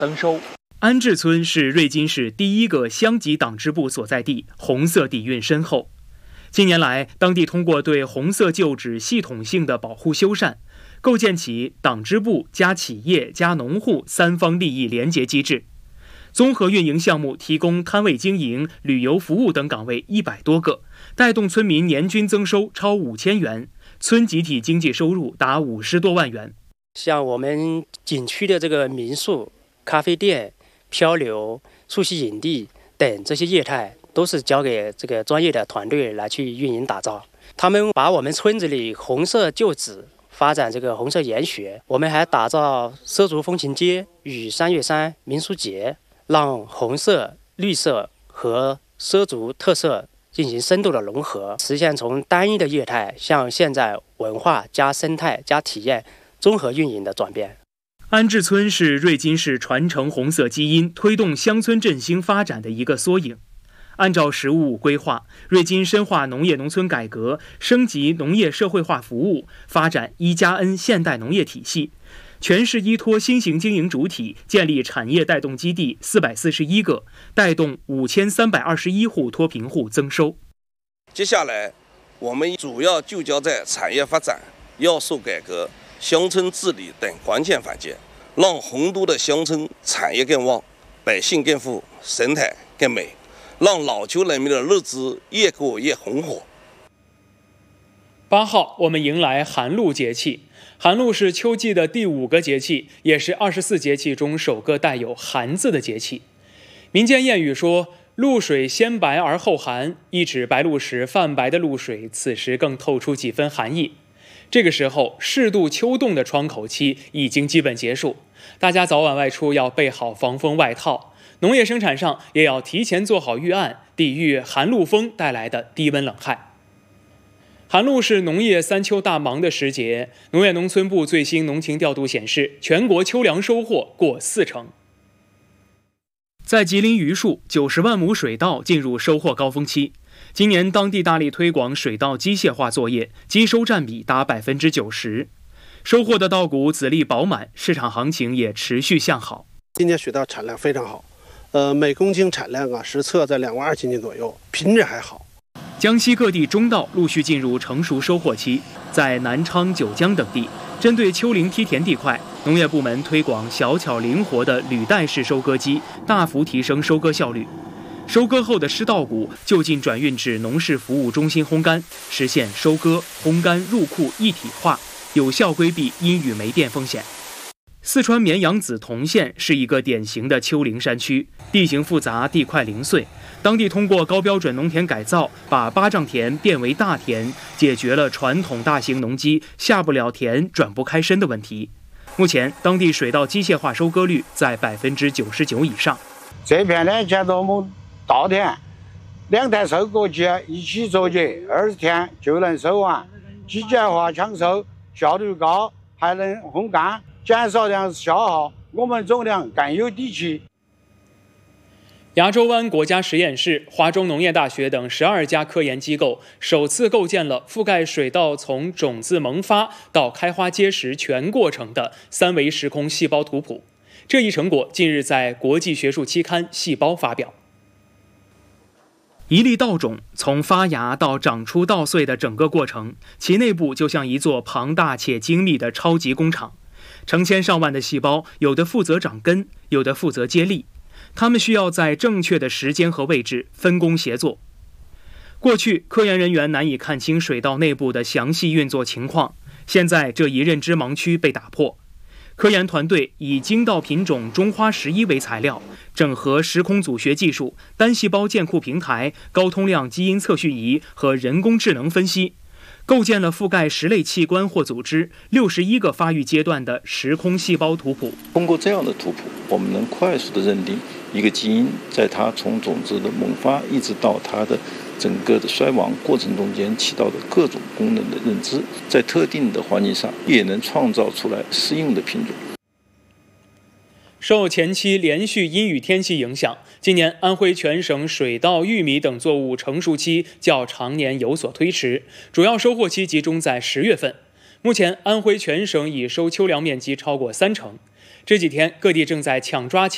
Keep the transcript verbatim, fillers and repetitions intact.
增收。 安治村是瑞金市第一个乡级党支部所在地，红色底蕴深厚。近年来，当地通过对红色旧址系统性的保护修缮，构建起党支部加企业加农户三方利益联结机制，综合运营项目提供摊位经营、旅游服务等岗位一百多个，带动村民年均增收超五千元，村集体经济收入达五十多万元。 像我们景区的这个民宿、咖啡店、漂流、溯溪营地等这些业态，都是交给这个专业的团队来去运营打造。他们把我们村子里红色旧址发展这个红色研学，我们还打造畲族风情街与三月山民俗节，让红色、绿色和畲族特色进行深度的融合，实现从单一的业态向现在文化加生态加体验综合运营的转变。 安治村是瑞金市传承红色基因、推动乡村振兴发展的一个缩影。按照“十五五”规划，瑞金深化农业农村改革，升级农业社会化服务，发展一加 N 现代农业体系，全市依托新型经营主体，建立产业带动基地四百四十一个，带动五千三百二十一户脱贫户增收。 接下来，我们主要聚焦在产业发展、要素改革、乡村治理等关键环节，让洪都的乡村产业更旺，百姓更富，生态更美，让老邱人民的日子越过越红火。 八号，我们迎来寒露节气。寒露是秋季的第五个节气，也是二十四节气中首个带有“寒”字的节气。民间谚语说：“露水先白而后寒”，意指白露时泛白的露水，此时更透出几分寒意。这个时候，适度秋冻的窗口期已经基本结束，大家早晚外出要备好防风外套，农业生产上也要提前做好预案，抵御寒露风带来的低温冷害。寒露是农业三秋大忙的时节，农业农村部最新农情调度显示，全国秋粮收获过四成。在吉林榆树，九十万亩水稻进入收获高峰期。今年当地大力推广水稻机械化作业，机收占比达百分之九十，收获的稻谷籽粒饱满，市场行情也持续向好。 今年水稻产量非常好，呃，每公斤产量啊实测在两万二千斤左右，品质还好。 江西各地中稻陆续进入成熟收获期，在南昌、九江等地，针对丘陵梯田地块，农业部门推广小巧灵活的履带式收割机，大幅提升收割效率。收割后的湿稻谷就近转运至农事服务中心烘干，实现收割、烘干、入库一体化，有效规避阴雨没电风险。四川绵阳梓潼县是一个典型的丘陵山区，地形复杂，地块零碎。当地通过高标准农田改造，把八丈田变为大田，解决了传统大型农机下不了田、转不开身的问题。目前，当地水稻机械化收割率在百分之九十九以上。 这片呢，叫做我们稻田，两台收割机一起作业，二十天就能收完，机械化抢收，效率高，还能烘干，减少粮食消耗，我们种粮更有底气。 牙洲湾国家实验室、华中农业大学等十二家科研机构首次构建了覆盖水稻从种子萌发到开花结实全过程的三维时空细胞图谱。这一成果近日在国际学术期刊《细胞》发表。一粒稻种从发芽到长出稻穗的整个过程，其内部就像一座庞大且精密的超级工厂。成千上万的细胞，有的负责长根，有的负责接粒。它们需要在正确的时间和位置分工协作。过去，科研人员难以看清水稻内部的详细运作情况，现在这一认知盲区被打破。科研团队以精稻品种中花十一为材料，整合时空组学技术、单细胞建库平台、高通量基因测序仪和人工智能分析，构建了覆盖十类器官或组织、六十一个发育阶段的时空细胞图谱。 通过这样的图谱，我们能快速地认定一个基因在它从种子的萌发一直到它的整个的衰亡过程中间起到的各种功能的认知，在特定的环境上也能创造出来适应的品种。 受前期连续阴雨天气影响，今年安徽全省水稻、玉米等作物成熟期较常年有所推迟，主要收获期集中在十月份。目前，安徽全省已收秋粮面积超过三成。这几天，各地正在抢抓